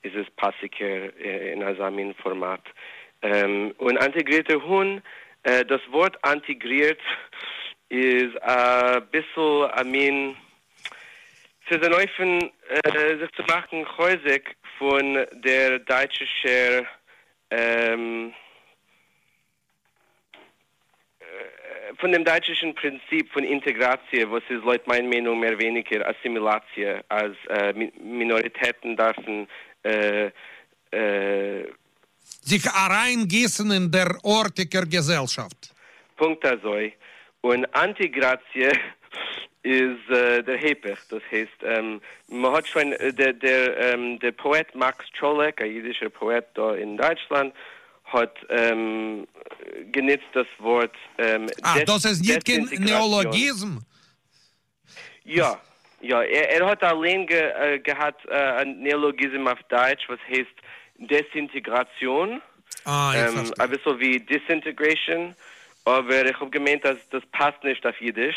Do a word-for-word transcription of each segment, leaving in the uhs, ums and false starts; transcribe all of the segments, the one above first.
dieses Passiker äh, in einem Format. Ähm, und integrierte Huhn, äh, das Wort integriert ist ein bisschen, I mean, für den Neufen, äh, sich zu machen, häusig von der deutschen, ähm, von dem deutschen Prinzip von Integration, was ist laut meiner Meinung mehr weniger Assimilation, als äh, Minoritäten dürfen äh, äh, sich reingießen in der ortiger Gesellschaft. Punkt also. Und Integration ist äh, der Hepech. Das heißt, ähm, man hat schon, äh, der, der, ähm, der Poet Max Czolek, ein jüdischer Poet da in Deutschland, hat ähm, genutzt das Wort ähm, Ah, das ist nicht kein Neologism? Ja, ja, er, er hat allein ge, äh, gehabt äh, ein Neologism auf Deutsch, was heißt Desintegration. Ah, ich ähm, verstehe. ein bisschen wie Disintegration, aber ich habe gemeint, dass das passt nicht auf Jiddisch.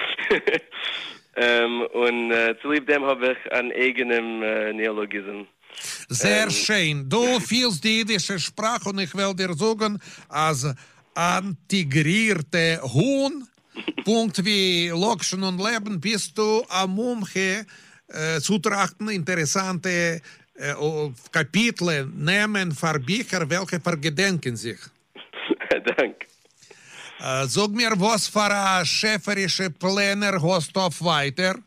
ähm, und äh, zu lieb dem habe ich einen eigenen äh, Neologism. Sehr ähm, schön. Du fühlst die jiddische Sprache und ich will dir sagen, als integrierte Huhn, Punkt wie Lokschen und Leben, bist du am Mumche äh, zu trachten, interessante äh, Kapitel nehmen für Bücher, welche vergedenken sich. Danke. Äh, sag mir, was für eine schäferische Pläne hast du auf weiter?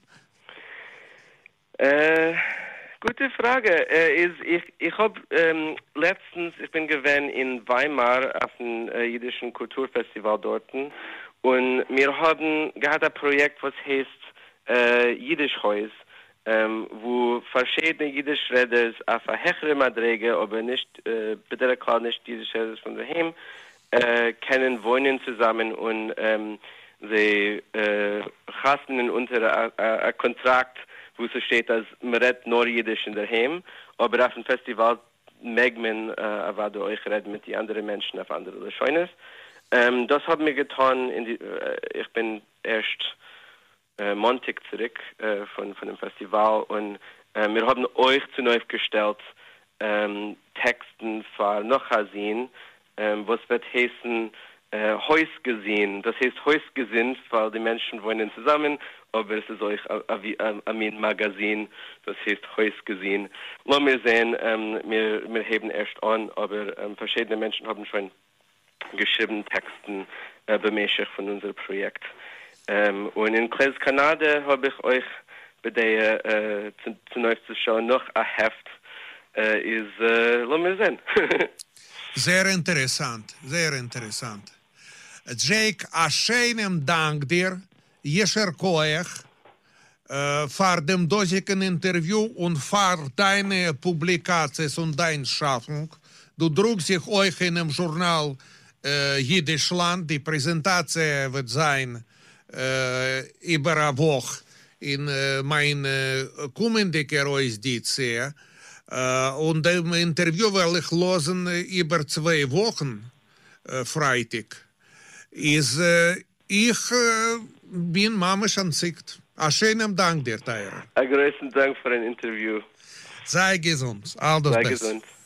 Äh, gute Frage. Äh, ist, ich ich habe ähm, letztens, ich bin gewesen in Weimar auf einem äh, jüdischen Kulturfestival dort und wir haben gehabt ein Projekt, was heißt äh, Jiddischhaus, ähm, wo verschiedene Jiddischredner auf eine höhere Madrege, aber nicht, äh, bitte klar nicht Jiddischredner von daheim, äh, kennen wohnen zusammen und ähm, sie äh, hasten unter ein Kontrakt, wo es steht, dass man redet nur Jiddisch in der Heim, aber auf dem Festival mag man, äh, was du euch redet mit den anderen Menschen auf andere Scheunes. Ähm, das haben wir getan, in die, äh, ich bin erst äh, Montag zurück äh, von, von dem Festival und äh, wir haben euch zu neu gestellt ähm, Texten für Nochasien, ähm, was wird heißen, äh, Haus gesehen. Das heißt Haus gesinnt, weil die Menschen wohnen zusammen, aber es ist euch ein Magazin, das heißt Haus gesehen. Lass mir sehen, ähm, wir, wir heben erst an, aber ähm, verschiedene Menschen haben schon geschrieben Texten äh, bemäßigt von unserem Projekt. Ähm, und in Klees Kanada habe ich euch bei der äh, zu, zu neu zu schauen noch ein Heft äh, ist, äh, lass mir sehen. Sehr interessant, sehr interessant. Jake, a schönen Dank dir, Jesher Koech, äh, für dem dosigen Interview und für deine Publikations- und deine Schaffung. Du druckst sich euch in dem Journal äh, Jiddischland. Die Präsentation wird sein äh, über eine Woche in äh, meine kommende Edition. Uh, und im Interview will ich hören über zwei Wochen, uh, Freitag. Is, uh, ich uh, bin mamisch ansicht. A schönen Dank dir, Tyra. Einen größten Dank für ein Interview. Sei gesund. All das Sei Beste. gesund.